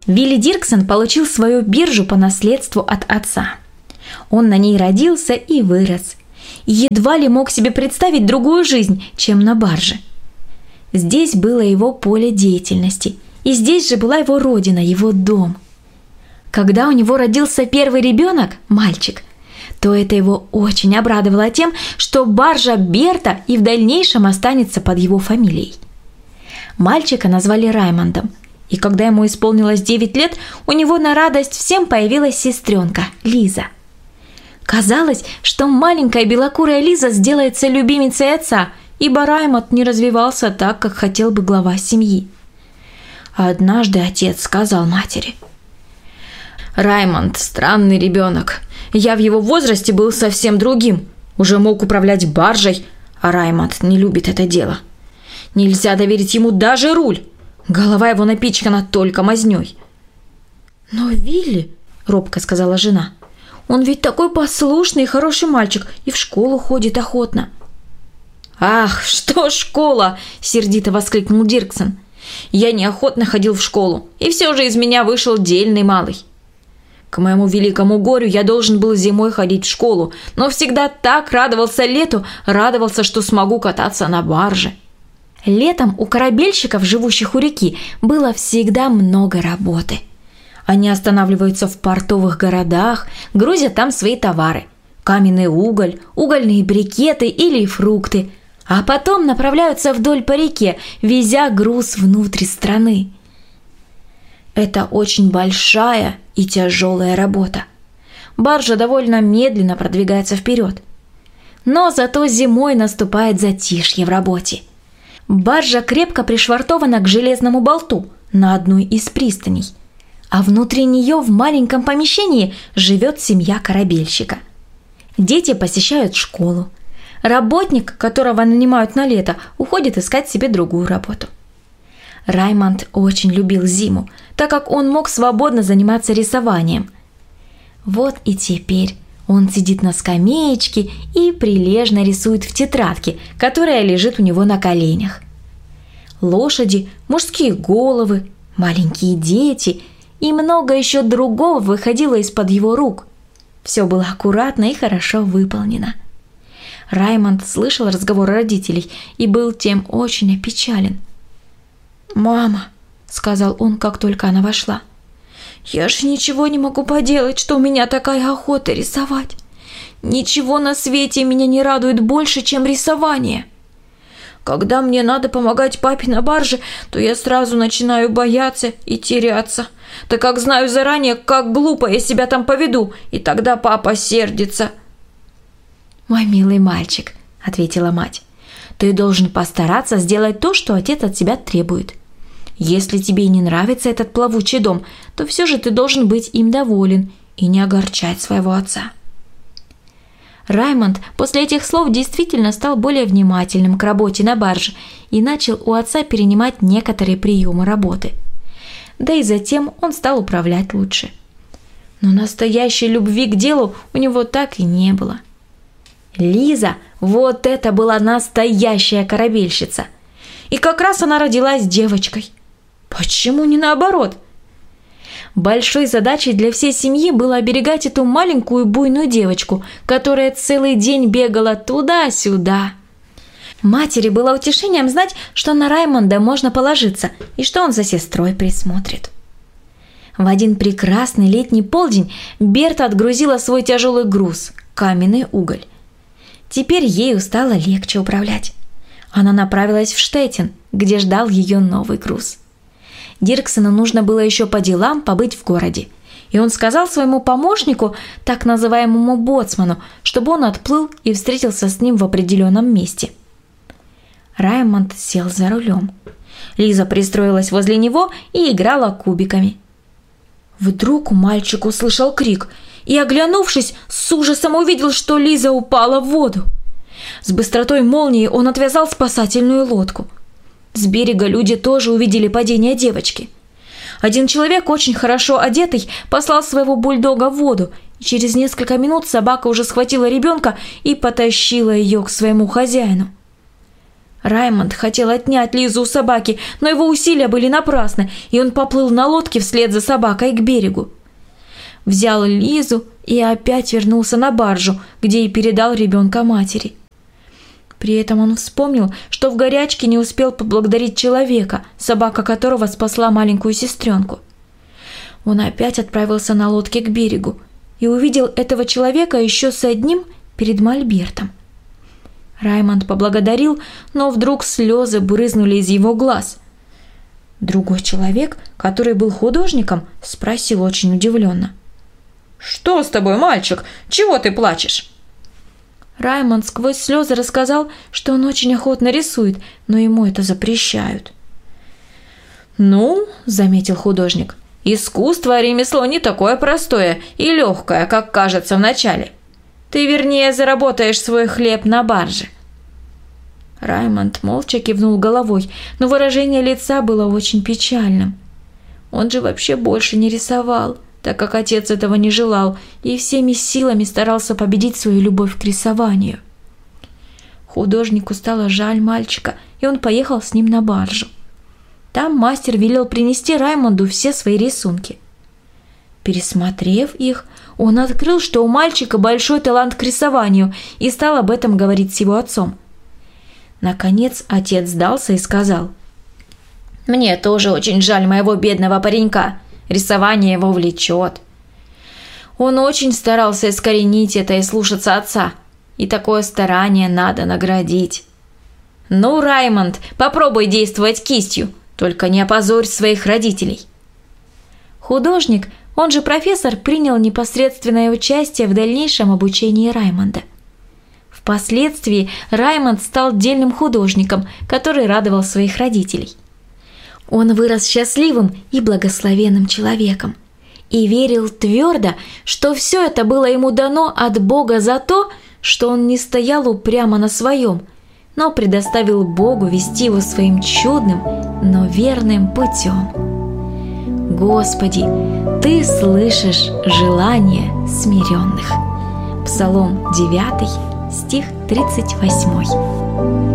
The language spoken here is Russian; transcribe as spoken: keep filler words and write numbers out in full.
Вилли Дирксон получил свою биржу по наследству от отца. Он на ней родился и вырос. И едва ли мог себе представить другую жизнь, чем на барже. Здесь было его поле деятельности, и здесь же была его родина, его дом. Когда у него родился первый ребенок, мальчик, то это его очень обрадовало тем, что баржа Берта и в дальнейшем останется под его фамилией. Мальчика назвали Раймондом, и когда ему исполнилось девять лет, у него на радость всем появилась сестренка Лиза. Казалось, что маленькая белокурая Лиза сделается любимицей отца, ибо Раймонд не развивался так, как хотел бы глава семьи. Однажды отец сказал матери: «Раймонд – странный ребенок. Я в его возрасте был совсем другим, уже мог управлять баржей, а Раймонд не любит это дело. Нельзя доверить ему даже руль. Голова его напичкана только мазнёй». «Но Вилли, – робко сказала жена, – он ведь такой послушный и хороший мальчик, и в школу ходит охотно». «Ах, что школа!» – сердито воскликнул Дирксон. «Я неохотно ходил в школу, и все же из меня вышел дельный малый. К моему великому горю я должен был зимой ходить в школу, но всегда так радовался лету, радовался, что смогу кататься на барже». Летом у корабельщиков, живущих у реки, было всегда много работы. Они останавливаются в портовых городах, грузят там свои товары – каменный уголь, угольные брикеты или фрукты, а потом направляются вдоль по реке, везя груз внутрь страны. Это очень большая и тяжелая работа. Баржа довольно медленно продвигается вперед. Но зато зимой наступает затишье в работе. Баржа крепко пришвартована к железному болту на одной из пристаней, а внутри нее в маленьком помещении живет семья корабельщика. Дети посещают школу. Работник, которого нанимают на лето, уходит искать себе другую работу. Раймонд очень любил зиму, так как он мог свободно заниматься рисованием. Вот и теперь он сидит на скамеечке и прилежно рисует в тетрадке, которая лежит у него на коленях. Лошади, мужские головы, маленькие дети и много еще другого выходило из-под его рук. Все было аккуратно и хорошо выполнено. Раймонд слышал разговор родителей и был тем очень опечален. «Мама», — сказал он, как только она вошла, — «я же ничего не могу поделать, что у меня такая охота рисовать. Ничего на свете меня не радует больше, чем рисование. Когда мне надо помогать папе на барже, то я сразу начинаю бояться и теряться, так как знаю заранее, как глупо я себя там поведу, и тогда папа сердится». «Мой милый мальчик», — ответила мать, — «ты должен постараться сделать то, что отец от тебя требует. Если тебе не нравится этот плавучий дом, то все же ты должен быть им доволен и не огорчать своего отца». Раймонд после этих слов действительно стал более внимательным к работе на барже и начал у отца перенимать некоторые приемы работы. Да и затем он стал управлять лучше. Но настоящей любви к делу у него так и не было. Лиза, вот это была настоящая корабельщица. И как раз она родилась девочкой. Почему не наоборот? Большой задачей для всей семьи было оберегать эту маленькую буйную девочку, которая целый день бегала туда-сюда. Матери было утешением знать, что на Раймонда можно положиться и что он за сестрой присмотрит. В один прекрасный летний полдень Берта отгрузила свой тяжелый груз – каменный уголь. Теперь ею стало легче управлять. Она направилась в Штеттин, где ждал ее новый груз. Дирксону нужно было еще по делам побыть в городе, и он сказал своему помощнику, так называемому боцману, чтобы он отплыл и встретился с ним в определенном месте. Раймонд сел за рулем. Лиза пристроилась возле него и играла кубиками. Вдруг мальчик услышал крик и, оглянувшись, с ужасом увидел, что Лиза упала в воду. С быстротой молнии он отвязал спасательную лодку. С берега люди тоже увидели падение девочки. Один человек, очень хорошо одетый, послал своего бульдога в воду, и через несколько минут собака уже схватила ребенка и потащила ее к своему хозяину. Раймонд хотел отнять Лизу у собаки, но его усилия были напрасны, и он поплыл на лодке вслед за собакой к берегу. Взял Лизу и опять вернулся на баржу, где и передал ребенка матери. При этом он вспомнил, что в горячке не успел поблагодарить человека, собака которого спасла маленькую сестренку. Он опять отправился на лодке к берегу и увидел этого человека еще с одним перед мольбертом. Раймонд поблагодарил, но вдруг слезы брызнули из его глаз. Другой человек, который был художником, спросил очень удивленно: «Что с тобой, мальчик? Чего ты плачешь?» Раймонд сквозь слезы рассказал, что он очень охотно рисует, но ему это запрещают. «Ну, — заметил художник, — искусство, ремесло не такое простое и легкое, как кажется вначале. Ты, вернее, заработаешь свой хлеб на барже». Раймонд молча кивнул головой, но выражение лица было очень печальным. Он же вообще больше не рисовал, так как отец этого не желал и всеми силами старался победить свою любовь к рисованию. Художнику стало жаль мальчика, и он поехал с ним на баржу. Там мастер велел принести Раймонду все свои рисунки. Пересмотрев их, он открыл, что у мальчика большой талант к рисованию, и стал об этом говорить с его отцом. Наконец отец сдался и сказал: «Мне тоже очень жаль моего бедного паренька. Рисование его влечет. Он очень старался искоренить это и слушаться отца, и такое старание надо наградить. Ну, Раймонд, попробуй действовать кистью, только не опозорь своих родителей». Художник, он же профессор, принял непосредственное участие в дальнейшем обучении Раймонда. Впоследствии Раймонд стал дельным художником, который радовал своих родителей. Он вырос счастливым и благословенным человеком и верил твердо, что все это было ему дано от Бога за то, что он не стоял упрямо на своем, но предоставил Богу вести его своим чудным, но верным путем. Господи, Ты слышишь желания смиренных. Псалом девятый, стих тридцать восьмой.